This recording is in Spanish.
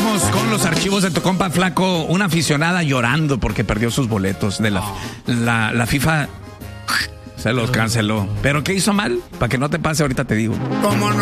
Vamos con los archivos de tu compa Flaco. Una aficionada llorando porque perdió sus boletos de la FIFA. Se los canceló. ¿Pero qué hizo mal? Para que no te pase, ahorita te digo. ¿Cómo no?